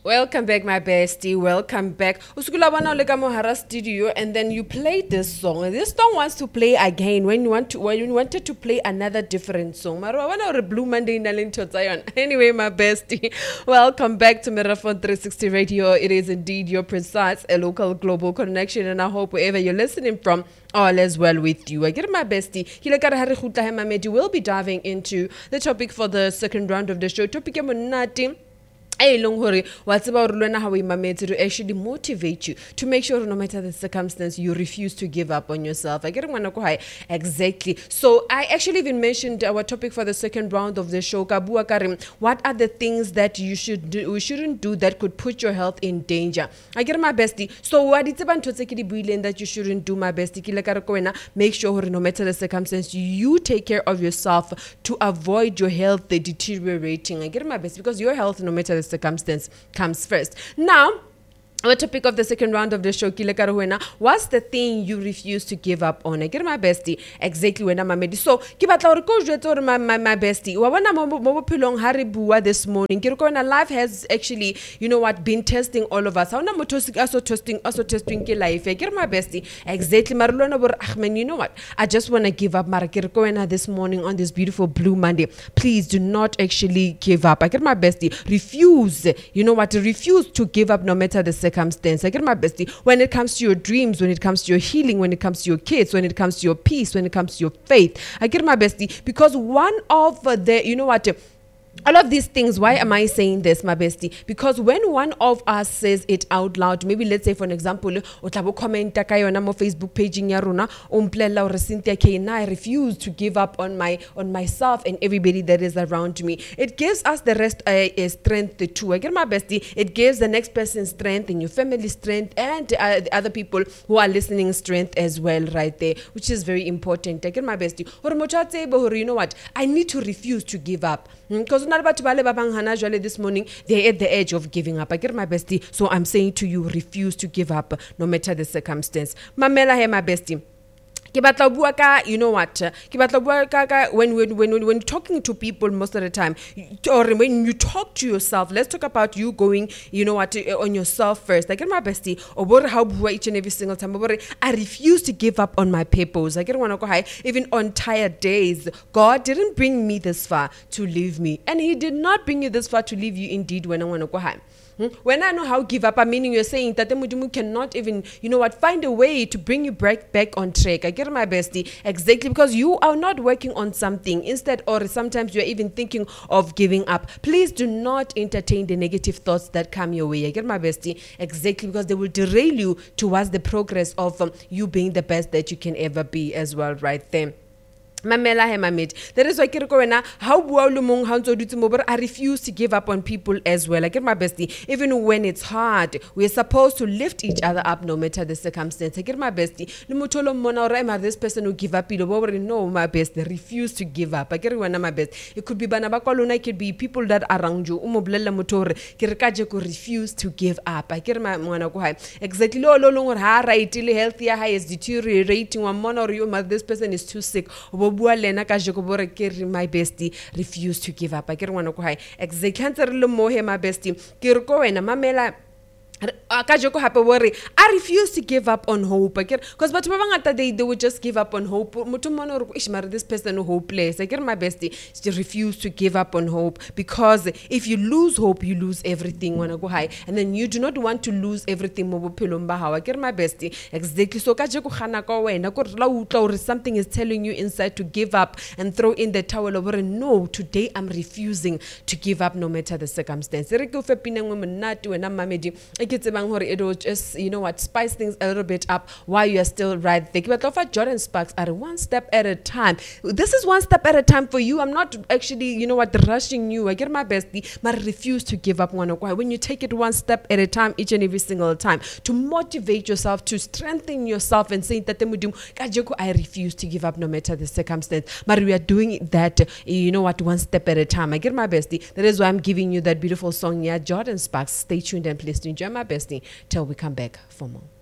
Welcome back, my bestie. Welcome back. Usukula wana leka Mohara studio, and then you played this song. And this song wants to play again when you wanted to play another different song. Maro wana or Blue Monday nalinto Zion. Anyway, my bestie, welcome back to Marathon 360 Radio. It is indeed your precise, a local global connection, and I hope wherever you're listening from, all is well with you. I get my bestie. We'll be diving into the topic for the second round of the show. Topic monati. What's about how we to actually motivate you to make sure no matter the circumstance you refuse to give up on yourself. I get exactly. So I actually even mentioned our topic for the second round of the show. Kabua Karim, what are the things that you shouldn't do that could put your health in danger? I get my bestie. So what it's about that you shouldn't do, my bestie. Make sure no matter the circumstance you take care of yourself to avoid your health deteriorating. I get my bestie because your health no matter the circumstance comes first. Now, the topic of the second round of the show, what's the thing you refuse to give up on? I get my bestie exactly when I'm a medi. So, my bestie. Haribuwa this morning. Life has actually, been testing all of us. How also testing life. I get my bestie exactly. I just want to give up. This morning on this beautiful Blue Monday. Please do not actually give up. I get my bestie. Refuse. Refuse to give up no matter the circumstance. I get my bestie. When it comes to your dreams, when it comes to your healing, when it comes to your kids, when it comes to your peace, when it comes to your faith, I get my bestie. Because one of the, all of these things, why am I saying this, my bestie? Because when one of us says it out loud, maybe let's say for an example, comment mo Facebook page I refuse to give up on myself and everybody that is around me. It gives us the rest strength too. I get my bestie. It gives the next person strength and your family strength and the other people who are listening strength as well, right there, which is very important. I get my bestie. You know what? I need to refuse to give up. Because this morning they're at the edge of giving up. I get my bestie. So I'm saying to you, refuse to give up no matter the circumstance. Mamela he my bestie. You know what? When talking to people most of the time, or when you talk to yourself, let's talk about you going, on yourself first. I get my bestie. Or how each and every single time. I refuse to give up on my purpose. I get one go high. Even on tired days, God didn't bring me this far to leave me, and He did not bring you this far to leave you. Indeed, when I want to go high. When I know how give up, meaning you're saying that the cannot even, find a way to bring you back on track. I get my bestie exactly because you are not working on something instead, or sometimes you're even thinking of giving up. Please do not entertain the negative thoughts that come your way. I get my bestie exactly because they will derail you towards the progress of you being the best that you can ever be as well, right there. Mamela he mamit. That is why I refuse to give up on people as well. I get my bestie. Even when it's hard, we're supposed to lift each other up no matter the circumstance. I get my bestie. This person who give up. No, my best. They refuse to give up. I get one my best. It could be Banabakoluna, it could be people that are around you. Refuse to give up. I get my exactly. Healthier high is deteriorating. This person is too sick. My bestie refuse to give up. I get one high. Exactly my bestie. I refuse to give up on hope. Because they would just give up on hope. This person hopeless. I get my bestie. She refuse to give up on hope. Because if you lose hope, you lose everything. And then you do not want to lose everything. I get my bestie. Exactly. So something is telling you inside to give up and throw in the towel. No, today I'm refusing to give up no matter the circumstance. It will just, spice things a little bit up while you are still right there. But Jordan Sparks are one step at a time. This is one step at a time for you. I'm not actually, rushing you. I get my bestie, but I refuse to give up. When you take it one step at a time, each and every single time, to motivate yourself, to strengthen yourself and say that I refuse to give up no matter the circumstance. But we are doing that, one step at a time. I get my bestie. That is why I'm giving you that beautiful song, Jordan Sparks. Stay tuned and please enjoy my bestie till we come back for more.